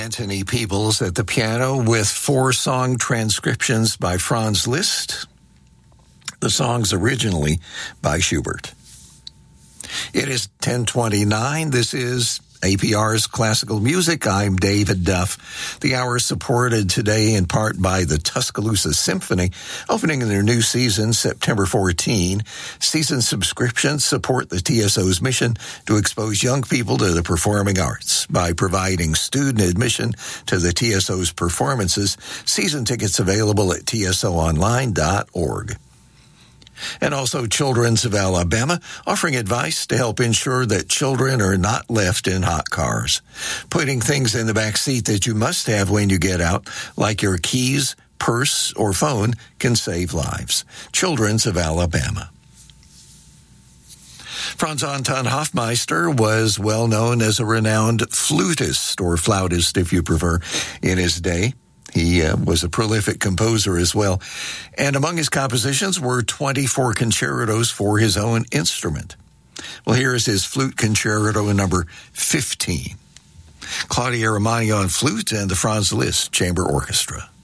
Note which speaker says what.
Speaker 1: Anthony Peebles at the piano with 4 song transcriptions by Franz Liszt. The songs originally by Schubert. It is 10:29. This is APR's Classical Music. I'm David Duff. The hour is supported today in part by the Tuscaloosa Symphony, opening in their new season September 14. Season subscriptions support the TSO's mission to expose young people to the performing arts by providing student admission to the TSO's performances. Season tickets available at tsoonline.org. And also Children's of Alabama, offering advice to help ensure that children are not left in hot cars. Putting things in the back seat that you must have when you get out, like your keys, purse, or phone, can save lives. Children's of Alabama. Franz Anton Hofmeister was well known as a renowned flutist, or flautist if you prefer, in his day. He was a prolific composer as well. And among his compositions were 24 concertos for his own instrument. Well, here is his flute concerto number 15. Claudia Romani on flute and the Franz Liszt Chamber Orchestra.